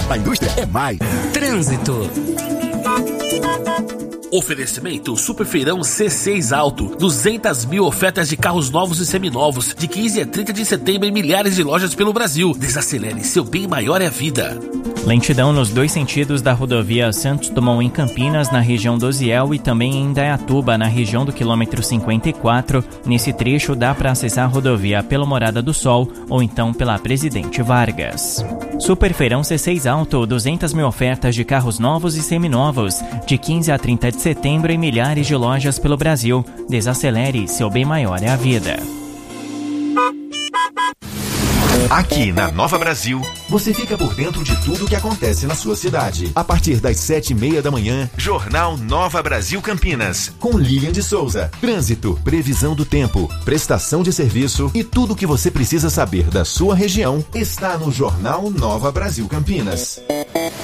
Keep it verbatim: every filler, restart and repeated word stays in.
A indústria é mais. Trânsito. Oferecimento Super Feirão C seis Auto. duzentas mil ofertas de carros novos e seminovos. De quinze a trinta de setembro em milhares de lojas pelo Brasil. Desacelere, seu bem maior é a vida. Lentidão nos dois sentidos da rodovia Santos Dumont em Campinas, na região do Ziel, e também em Indaiatuba, na região do quilômetro cinquenta e quatro. Nesse trecho dá para acessar a rodovia pela Morada do Sol ou então pela Presidente Vargas. Super Feirão C seis Auto, duzentas mil ofertas de carros novos e seminovos. De quinze a trinta de setembro em milhares de lojas pelo Brasil. Desacelere, seu bem maior é a vida. Aqui na Nova Brasil, você fica por dentro de tudo o que acontece na sua cidade. A partir das sete e meia da manhã, Jornal Nova Brasil Campinas, com Lilian de Souza. Trânsito, previsão do tempo, prestação de serviço e tudo o que você precisa saber da sua região está no Jornal Nova Brasil Campinas.